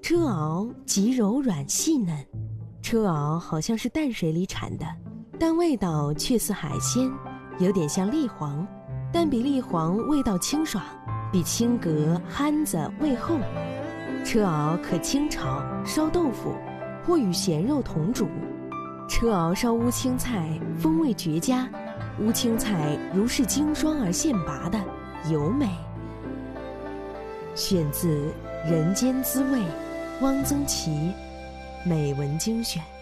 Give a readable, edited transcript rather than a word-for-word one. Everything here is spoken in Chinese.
车螯极柔软细嫩，车螯好像是淡水里产的，但味道却似海鲜，有点像栗黄，但比栗黄味道清爽，比青蛤、憨子味厚。车螯可清炒、烧豆腐，或与咸肉同煮。车螯烧乌青菜风味绝佳，乌青菜如是精霜而现拔的，尤美。选自《人间滋味》，汪曾祺，美文精选。